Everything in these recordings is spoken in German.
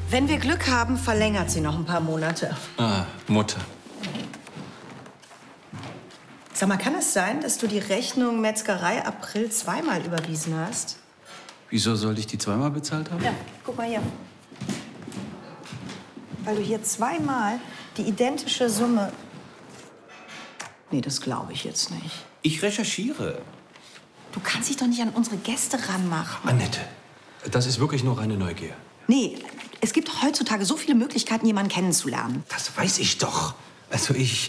Wenn wir Glück haben, verlängert sie noch ein paar Monate. Ah, Mutter. Sag mal, kann es sein, dass du die Rechnung Metzgerei April zweimal überwiesen hast? Wieso sollte ich die zweimal bezahlt haben? Ja, guck mal hier. Weil du hier zweimal die identische Summe... Nee, das glaube ich jetzt nicht. Ich recherchiere. Du kannst dich doch nicht an unsere Gäste ranmachen. Annette, das ist wirklich nur reine Neugier. Nee, es gibt heutzutage so viele Möglichkeiten, jemanden kennenzulernen. Das weiß ich doch. Also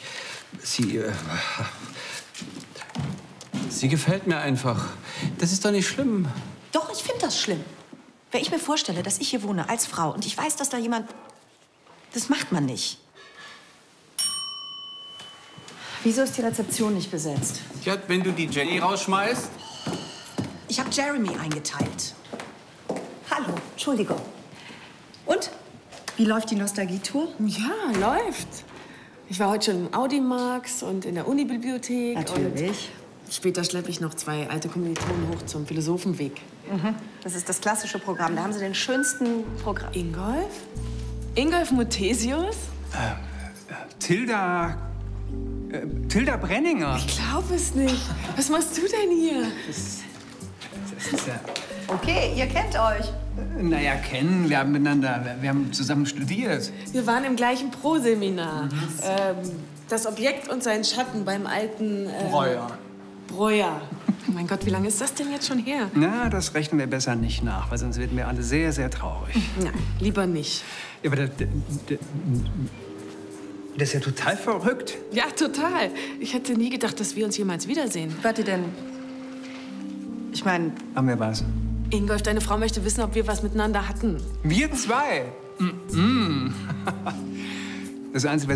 Sie gefällt mir einfach. Das ist doch nicht schlimm. Doch, ich finde das schlimm. Wenn ich mir vorstelle, dass ich hier wohne als Frau und ich weiß, dass da jemand... Das macht man nicht. Wieso ist die Rezeption nicht besetzt? Ja, wenn du die Jenny rausschmeißt. Ich habe Jeremy eingeteilt. Hallo, Entschuldigung. Und? Wie läuft die Nostalgietour? Ja, läuft. Ich war heute schon im Audimax und in der Unibibliothek. Natürlich. Und später schleppe ich noch 2 alte Kommilitonen hoch zum Philosophenweg. Mhm. Das ist das klassische Programm. Da haben sie den schönsten Programm. Ingolf? Ingolf Muthesius? Tilda Brenninger. Ich glaube es nicht. Was machst du denn hier? Das ist ja... Okay, ihr kennt euch. Naja, kennen. Wir haben zusammen studiert. Wir waren im gleichen Pro-Seminar. Das Objekt und sein Schatten beim alten... Breuer. Oh mein Gott, wie lange ist das denn jetzt schon her? Na, das rechnen wir besser nicht nach, weil sonst werden wir alle sehr, sehr traurig. Nein, lieber nicht. Ja, aber das ist ja total verrückt. Ja, total. Ich hätte nie gedacht, dass wir uns jemals wiedersehen. Warte denn. Ich meine... Haben wir was? Ingolf, deine Frau möchte wissen, ob wir was miteinander hatten. Wir zwei? Das Einzige,